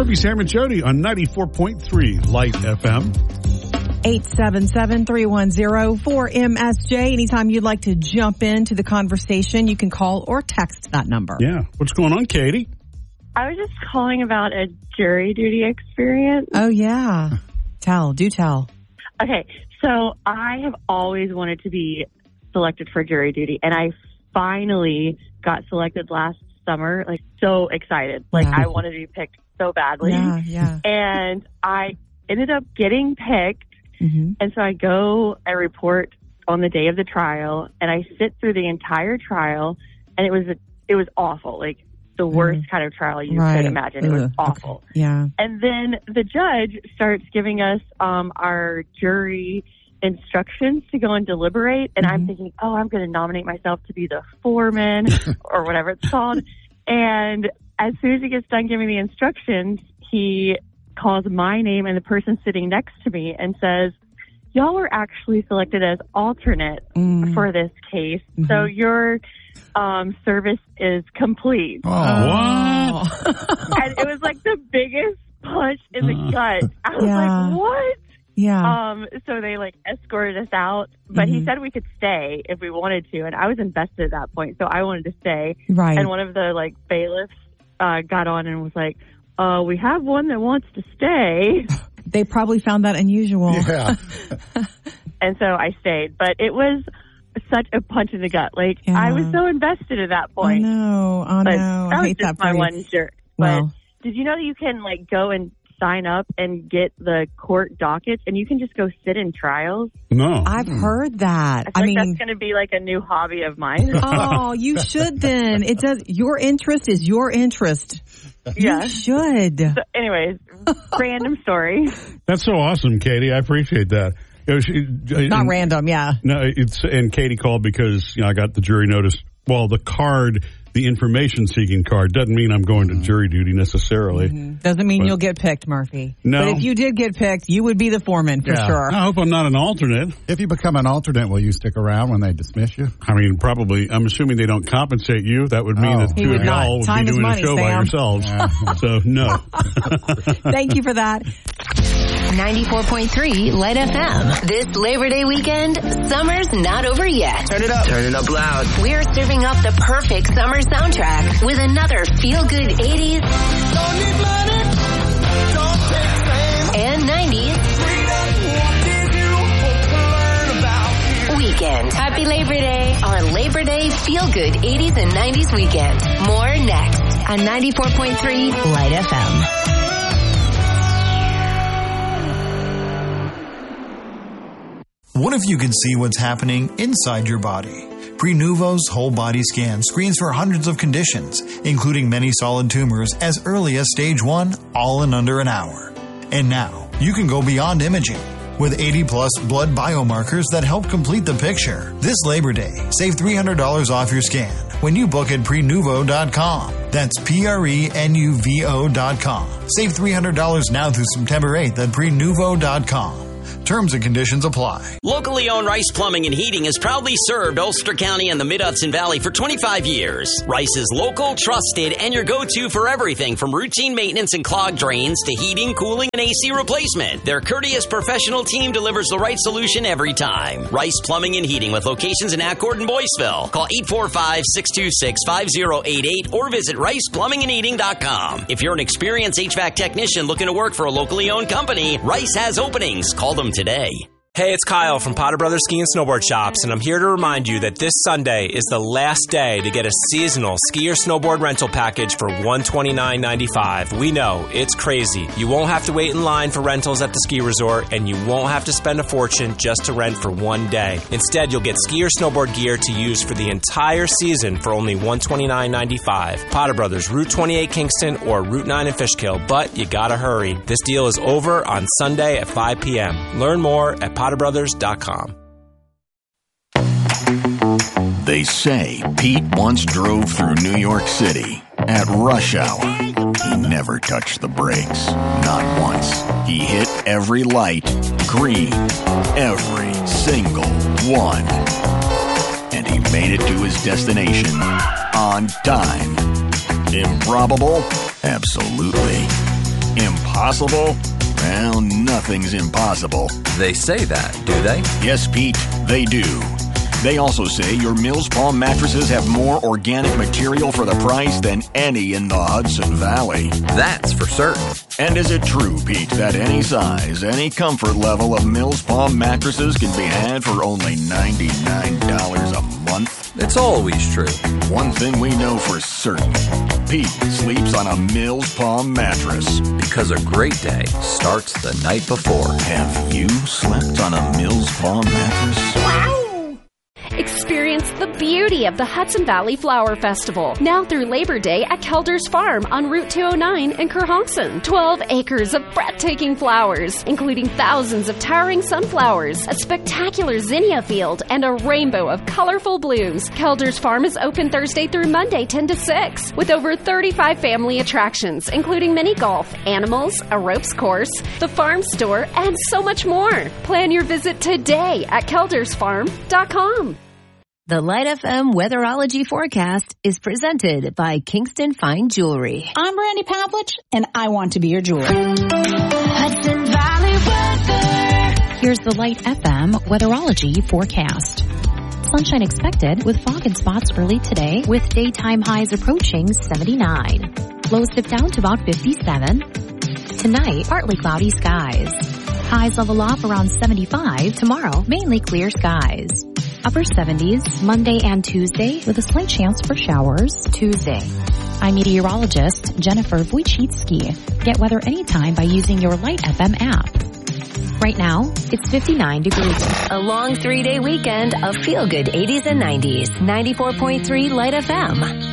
Murphy, Sam, and Jody on 94.3 Light FM. 877-310-4MSJ. Anytime you'd like to jump into the conversation, you can call or text that number. Yeah. What's going on, Katie? I was just calling about a jury duty experience. Oh, yeah. Do tell. Okay, so I have always wanted to be selected for jury duty, and I finally got selected last summer. Like, so excited. Like, I wanted to be picked so badly. Yeah. And I ended up getting picked. And so I report on the day of the trial, and I sit through the entire trial, and it was awful, like the worst kind of trial you could imagine. It was awful. Okay. Yeah. And then the judge starts giving us our jury instructions to go and deliberate, and I'm thinking, I'm going to nominate myself to be the foreman or whatever it's called. And as soon as he gets done giving the instructions, he calls my name and the person sitting next to me and says, y'all were actually selected as alternate for this case. So your service is complete. Oh, wow. And it was like the biggest punch in the gut. I was like, what? Yeah. So they like escorted us out, but he said we could stay if we wanted to. And I was invested at that point. So I wanted to stay. Right. And one of the like bailiffs got on and was like, we have one that wants to stay. They probably found that unusual. Yeah. And so I stayed. But it was such a punch in the gut. Like, I was so invested at that point. Oh, no. I hate that my for you. one jerk. Well. But did you know that you can, like, go and sign up and get the court dockets, and you can just go sit in trials? No. I've heard that. I mean, that's going to be like a new hobby of mine. Oh, you should then. It does. Your interest is your interest. Yeah. You should. So anyways, random story. That's so awesome, Katie. I appreciate that. Not random, yeah. No, and Katie called because I got the jury notice. Well, the card, the information-seeking card, doesn't mean I'm going to jury duty necessarily. Doesn't mean you'll get picked, Murphy. No. But if you did get picked, you would be the foreman for sure. I hope I'm not an alternate. If you become an alternate, will you stick around when they dismiss you? I mean, probably. I'm assuming they don't compensate you. That would mean that He two would of not. y'all would Time be is doing money, a show by Sam. yourselves. So, no. Thank you for that. 94.3 Light FM. This Labor Day weekend, summer's not over yet. Turn it up. Turn it up loud. We're serving up the perfect summer soundtrack with another feel-good 80s Don't need money. Don't take fame. and 90s weekend. Happy Labor Day. Our Labor Day feel-good 80s and 90s weekend. More next on 94.3 Light FM. What if you could see what's happening inside your body? Prenuvo's whole body scan screens for hundreds of conditions, including many solid tumors as early as stage 1, all in under an hour. And now, you can go beyond imaging with 80-plus blood biomarkers that help complete the picture. This Labor Day, save $300 off your scan when you book at Prenuvo.com. That's Prenuvo.com. Save $300 now through September 8th at Prenuvo.com. Terms and conditions apply. Locally owned Rice Plumbing and Heating has proudly served Ulster County and the Mid-Hudson Valley for 25 years. Rice is local, trusted, and your go-to for everything from routine maintenance and clogged drains to heating, cooling, and AC replacement. Their courteous professional team delivers the right solution every time. Rice Plumbing and Heating with locations in Accord and Boyceville. Call 845-626-5088 or visit riceplumbingandheating.com. If you're an experienced HVAC technician looking to work for a locally owned company, Rice has openings. Call them today. Hey, it's Kyle from Potter Brothers Ski and Snowboard Shops, and I'm here to remind you that this Sunday is the last day to get a seasonal ski or snowboard rental package for $129.95. We know, it's crazy. You won't have to wait in line for rentals at the ski resort, and you won't have to spend a fortune just to rent for one day. Instead, you'll get ski or snowboard gear to use for the entire season for only $129.95. Potter Brothers, Route 28 Kingston or Route 9 in Fishkill, but you gotta hurry. This deal is over on Sunday at 5 p.m. Learn more at PotterBrothers.com. They say Pete once drove through New York City at rush hour. He never touched the brakes, not once. He hit every light, green, every single one. And he made it to his destination on time. Improbable? Absolutely. Impossible? Well, nothing's impossible. They say that, do they? Yes, Pete, they do. They also say your Mills Palm mattresses have more organic material for the price than any in the Hudson Valley. That's for certain. And is it true, Pete, that any size, any comfort level of Mills Palm mattresses can be had for only $99 a month? It's always true. One thing we know for certain. Pete sleeps on a Mills Palm mattress. Because a great day starts the night before. Have you slept on a Mills Palm mattress? Wow! Experience the beauty of the Hudson Valley Flower Festival, now through Labor Day at Kelder's Farm on Route 209 in Kerhonkson. 12 acres of breathtaking flowers, including thousands of towering sunflowers, a spectacular zinnia field, and a rainbow of colorful blooms. Kelder's Farm is open Thursday through Monday 10 to 6, with over 35 family attractions, including mini golf, animals, a ropes course, the farm store, and so much more. Plan your visit today at keldersfarm.com. The Light FM Weatherology Forecast is presented by Kingston Fine Jewelry. I'm Brandy Pavlich, and I want to be your jeweler. Hudson Valley Weather. Here's the Light FM Weatherology Forecast. Sunshine expected with fog in spots early today, with daytime highs approaching 79. Lows dip down to about 57. Tonight, partly cloudy skies. Highs level off around 75. Tomorrow, mainly clear skies. Upper 70s Monday and Tuesday with a slight chance for showers Tuesday. I'm meteorologist Jennifer Wojcicki. Get weather anytime by using your Light FM app. Right now, it's 59 degrees. A long 3-day weekend of feel-good 80s and 90s. 94.3 Light FM.